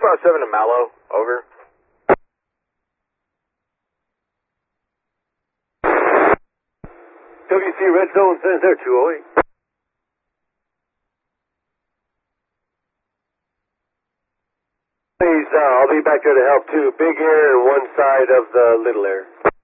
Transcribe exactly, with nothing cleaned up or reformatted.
five seven to Mallow, over. W C Red Zone sends there, two oh eight. Please, uh, I'll be back there to help too. Big air and one side of the little air.